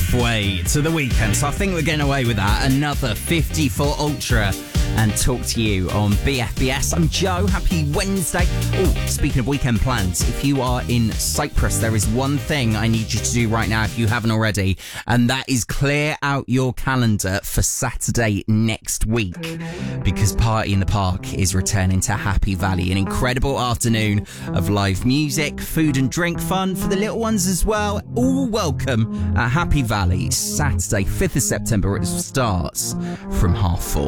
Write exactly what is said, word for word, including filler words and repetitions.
halfway to the weekend, so I think we're getting away with that. Another fifty-four Ultra and talk to you on B F B S. I'm Joe. Happy Wednesday. Oh, speaking of weekend plans, if you are in Cyprus, there is one thing I need you to do right now if you haven't already, and that is clear out your calendar for Saturday next week, because Party in the Park is returning to Happy Valley. An incredible afternoon of live music, food and drink fun for the little ones as well. All welcome at Happy Valley, Saturday, fifth of September. It starts from half four.